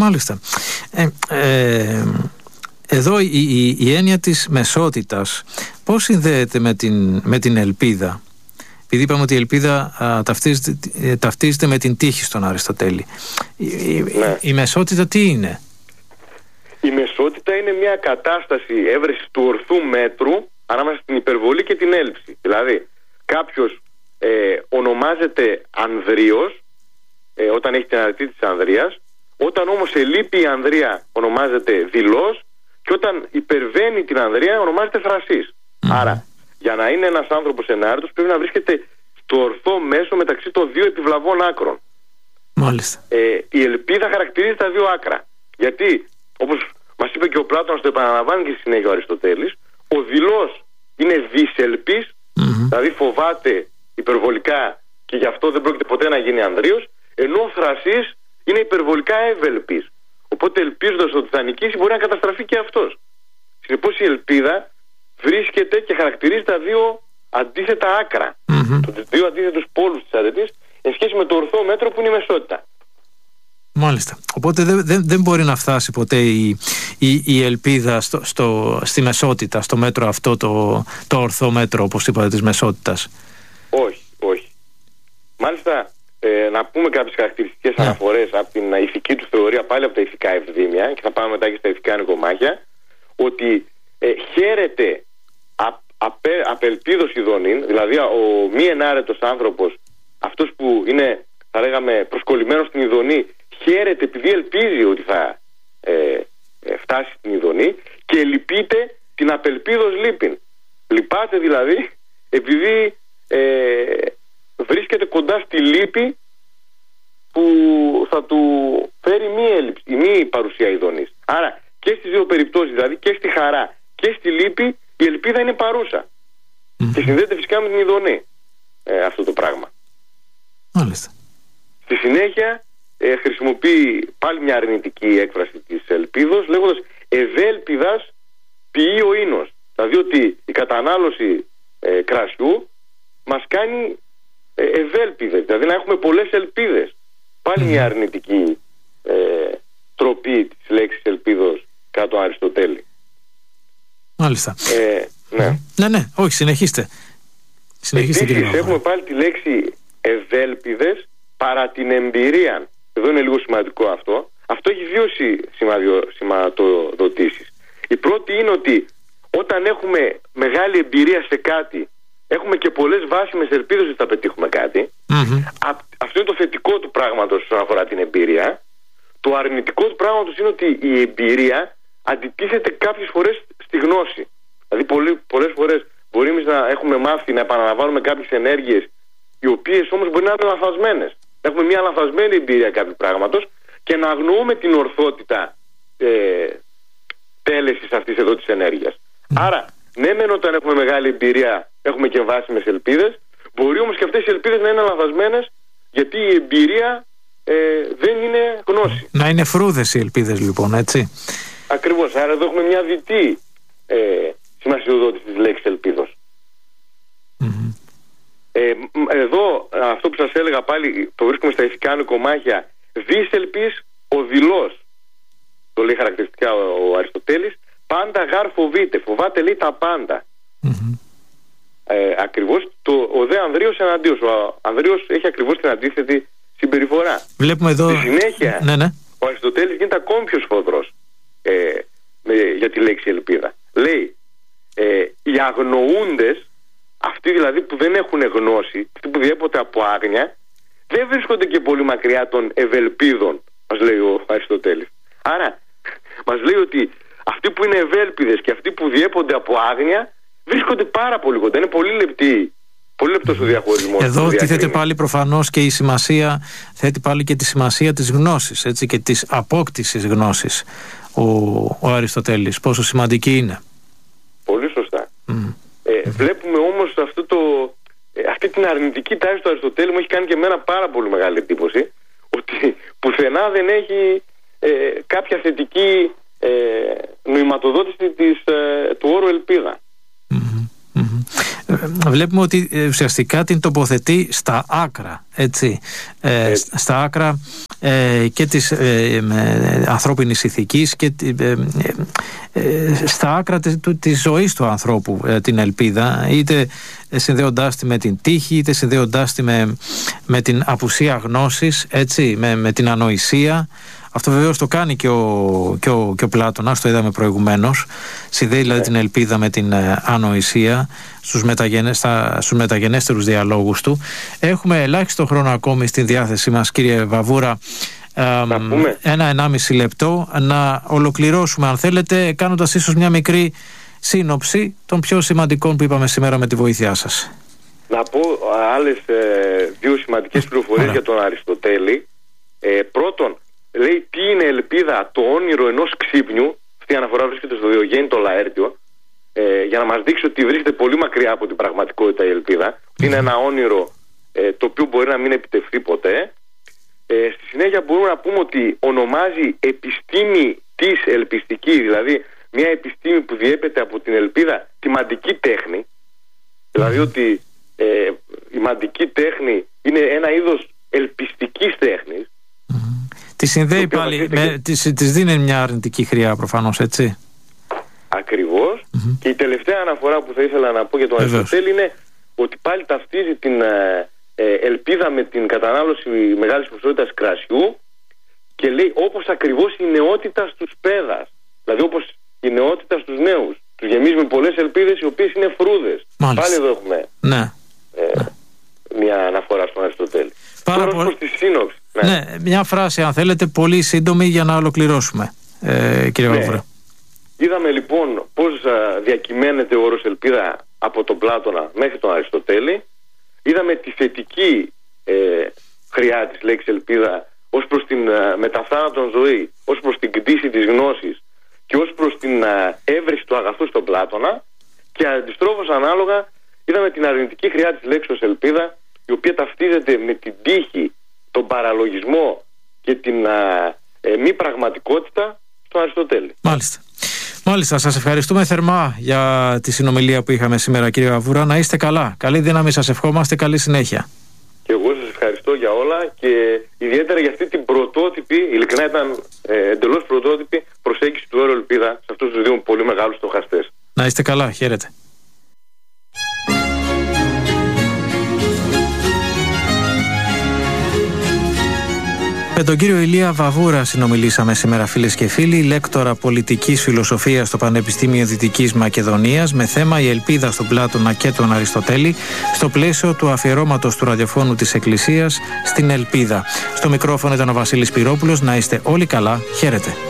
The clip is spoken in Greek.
Μάλιστα. Εδώ η έννοια της μεσότητας πώς συνδέεται με την ελπίδα? Επειδή είπαμε ότι η ελπίδα ταυτίζεται με την τύχη στον Αριστοτέλη. Η μεσότητα τι είναι? Η μεσότητα είναι μια κατάσταση έβρεσης του ορθού μέτρου ανάμεσα στην υπερβολή και την έλλειψη. Δηλαδή κάποιος ονομάζεται ανδρείος όταν έχει την αρετή της ανδρείας, όταν όμως ελείπει η ανδρεία ονομάζεται δειλός, και όταν υπερβαίνει την ανδρεία ονομάζεται θρασής. Άρα για να είναι ένας άνθρωπος ενάρετος πρέπει να βρίσκεται στο ορθό μέσο μεταξύ των δύο επιβλαβών άκρων. Μάλιστα. Η ελπίδα χαρακτηρίζει τα δύο άκρα. Γιατί, όπως μας είπε και ο Πλάτωνας, το επαναλαμβάνει και στη συνέχεια ο Αριστοτέλης, ο δειλός είναι δυσελπής, δηλαδή φοβάται υπερβολικά και γι' αυτό δεν πρόκειται ποτέ να γίνει ανδρείος, ενώ ο θρασής είναι υπερβολικά ευελπής. Οπότε ελπίζοντας ότι θα νικήσει μπορεί να καταστραφεί και αυτός. Συνεπώς η ελπίδα βρίσκεται και χαρακτηρίζει τα δύο αντίθετα άκρα, τους δύο αντίθετους πόλους της αρετής, εν σχέση με το ορθό μέτρο που είναι η μεσότητα. Μάλιστα. Οπότε δεν μπορεί να φτάσει ποτέ η ελπίδα στη μεσότητα, στο μέτρο αυτό, το ορθό μέτρο, όπως είπατε, της μεσότητας. Όχι. Μάλιστα, να πούμε κάποιες χαρακτηριστικές αναφορές από την ηθική του θεωρία, πάλι από τα ηθικά ευδήμια, και θα πάμε μετά και στα ηθικά νοικομάχια, ότι χαίρεται απελπίδος ειδονήν, δηλαδή ο μη ενάρετος άνθρωπος, αυτός που είναι, θα λέγαμε, προσκολλημένος στην ειδονή, χαίρεται επειδή ελπίζει ότι θα φτάσει στην ειδονή, και λυπείται την απελπίδος λύπην. Λυπάται δηλαδή επειδή βρίσκεται κοντά στη λύπη που θα του φέρει μη παρουσία ειδονής. Άρα και στις δύο περιπτώσεις, δηλαδή και στη χαρά και στη λύπη, η ελπίδα είναι παρούσα. Και συνδέεται φυσικά με την ειδονή αυτό το πράγμα. Μάλιστα. Στη συνέχεια χρησιμοποιεί πάλι μια αρνητική έκφραση της ελπίδος, λέγοντας ευέλπιδας ποιεί ο ίνος. Δηλαδή ότι η κατανάλωση κρασιού μας κάνει ευέλπιδες, δηλαδή να έχουμε πολλές ελπίδες. Πάλι μια αρνητική τροπή της λέξης ελπίδος κάτω τον Αριστοτέλη. Μάλιστα. Ναι, όχι, συνεχίστε. Επίσης έχουμε πάλι τη λέξη ευέλπιδες παρά την εμπειρία. Εδώ είναι λίγο σημαντικό αυτό. Αυτό έχει δύο σηματοδοτήσεις. Η πρώτη είναι ότι όταν έχουμε μεγάλη εμπειρία σε κάτι, έχουμε και πολλές βάσιμες ελπίδες ότι θα πετύχουμε κάτι. Αυτό είναι το θετικό του πράγματος όσον αφορά την εμπειρία. Το αρνητικό του πράγματος είναι ότι η εμπειρία αντιτίθεται κάποιες φορές στη γνώση. Δηλαδή πολλές φορές μπορεί εμείς να έχουμε μάθει να επαναλαμβάνουμε κάποιες ενέργειες, οι οποίες όμως μπορεί να είναι λανθασμένες. Έχουμε μια λανθασμένη εμπειρία κάποιου πράγματος και να αγνοούμε την ορθότητα τέλεσης αυτής εδώ της ενέργειας. Άρα, ναι, μεν όταν έχουμε μεγάλη εμπειρία έχουμε και βάσιμες ελπίδες, μπορεί όμως και αυτές οι ελπίδες να είναι λανθασμένες, γιατί η εμπειρία δεν είναι γνώση. Να είναι φρούδες οι ελπίδες λοιπόν, έτσι. Ακριβώς, άρα εδώ έχουμε μια διτή σημασιοδότηση της λέξης ελπίδος. Εδώ αυτό που σας έλεγα πάλι, το βρίσκουμε στα ηθικά νοικομάχια, δίσελπης ο δειλός, το λέει χαρακτηριστικά ο Αριστοτέλης, πάντα γάρ φοβείται, φοβάται λέει τα πάντα. Ακριβώς ο δε Ανδρείος εναντίος. Ο Ανδρείος έχει ακριβώς την αντίθετη συμπεριφορά. Βλέπουμε εδώ. Στη συνέχεια ο Αριστοτέλης γίνεται ακόμη πιο σφοδρός για τη λέξη ελπίδα. Λέει οι αγνοούντες, αυτοί δηλαδή που δεν έχουν γνώση, αυτοί που διέπονται από άγνοια, δεν βρίσκονται και πολύ μακριά των ευελπίδων, μας λέει ο Αριστοτέλης. Άρα μας λέει ότι αυτοί που είναι ευέλπιδες και αυτοί που διέπονται από άγνοια βρίσκονται πάρα πολύ κοντά. Είναι πολύ λεπτός ο διαχωρισμός. Εδώ τίθεται πάλι προφανώς και η σημασία, θέτει πάλι και τη σημασία της γνώσης, έτσι, και της απόκτησης γνώσης ο Αριστοτέλης, πόσο σημαντική είναι. Πολύ σωστά. Βλέπουμε όμως αυτή την αρνητική τάση του Αριστοτέλη μου έχει κάνει και εμένα πάρα πολύ μεγάλη εντύπωση, ότι πουθενά δεν έχει κάποια θετική νοηματοδότηση του όρου ελπίδα. βλέπουμε ότι ουσιαστικά την τοποθετεί στα άκρα, έτσι, στα άκρα και της ανθρώπινης ηθικής και στα άκρα της ζωής του ανθρώπου, την ελπίδα, είτε συνδέοντάς τη με την τύχη, είτε συνδέοντάς τη με την απουσία γνώσης, έτσι, με την ανοησία. Αυτό βεβαίως το κάνει και ο Πλάτωνας, το είδαμε προηγουμένως. Συνδέει δηλαδή την ελπίδα με την ανοησία στους μεταγενέστερους διαλόγους του. Έχουμε ελάχιστο χρόνο ακόμη στη διάθεσή μας, κύριε Βαβούρα. 1-1,5 λεπτό να ολοκληρώσουμε, αν θέλετε, κάνοντας ίσως μια μικρή σύνοψη των πιο σημαντικών που είπαμε σήμερα με τη βοήθειά σας. Να πω άλλες δύο σημαντικές πληροφορίες για τον Αριστοτέλη. Πρώτον, λέει τι είναι ελπίδα, το όνειρο ενός ξύπνιου. Αυτή η αναφορά βρίσκεται στο Διογέννη το Λαέρτιο, για να μας δείξει ότι βρίσκεται πολύ μακριά από την πραγματικότητα η ελπίδα. Είναι ένα όνειρο το οποίο μπορεί να μην επιτευχθεί ποτέ. Στη συνέχεια μπορούμε να πούμε ότι ονομάζει επιστήμη της ελπιστική, δηλαδή μια επιστήμη που διέπεται από την ελπίδα, τη μαντική τέχνη. Δηλαδή ότι η μαντική τέχνη είναι ένα είδος ελπιστικής τέχνης. Τη συνδέει πάλι, της δίνει μια αρνητική χρειά προφανώς, έτσι. Ακριβώς. Και η τελευταία αναφορά που θα ήθελα να πω για τον Αριστοτέλη είναι ότι πάλι ταυτίζει την ελπίδα με την κατανάλωση μεγάλης ποσότητας κρασιού και λέει όπως ακριβώς η νεότητα στους παιδάς. Δηλαδή όπως η νεότητα στους νέους. Τους γεμίζει με πολλές ελπίδες οι οποίες είναι φρούδες. Μάλιστα. Πάλι εδώ έχουμε μια αναφορά στον Αριστοτέλη. Τώρα προς τη σύνοψη. Ναι, μια φράση αν θέλετε, πολύ σύντομη για να ολοκληρώσουμε, κύριε Βαβούρα. Είδαμε λοιπόν πώς διακυμαίνεται ο όρος ελπίδα από τον Πλάτωνα μέχρι τον Αριστοτέλη. Είδαμε τη θετική χρειά της λέξης ελπίδα ως προς την μεταθάνατον ζωή, ως προς την κτήση της γνώσης και ως προς την έβρεση του αγαθού στον Πλάτωνα. Και αντιστρόφως ανάλογα είδαμε την αρνητική χρειά της λέξης ελπίδα, η οποία ταυτίζεται με την τύχη, τον παραλογισμό και την μη πραγματικότητα στον Αριστοτέλη. Μάλιστα, σας ευχαριστούμε θερμά για τη συνομιλία που είχαμε σήμερα, κύριε Βαβούρα. Να είστε καλά. Καλή δύναμη σας ευχόμαστε, καλή συνέχεια. Και εγώ σας ευχαριστώ για όλα και ιδιαίτερα για αυτή την πρωτότυπη, ειλικρινά ήταν εντελώς πρωτότυπη προσέγγιση του όρου ελπίδα σε αυτούς τους δύο πολύ μεγάλους στοχαστές. Να είστε καλά, χαίρετε. Με τον κύριο Ηλία Βαβούρα συνομιλήσαμε σήμερα, φίλες και φίλοι, λέκτορα πολιτικής φιλοσοφίας στο Πανεπιστήμιο Δυτικής Μακεδονίας, με θέμα η ελπίδα στον Πλάτωνα και τον Αριστοτέλη, στο πλαίσιο του αφιερώματος του ραδιοφώνου της Εκκλησίας στην ελπίδα. Στο μικρόφωνο ήταν ο Βασίλης Πυρόπουλος. Να είστε όλοι καλά. Χαίρετε.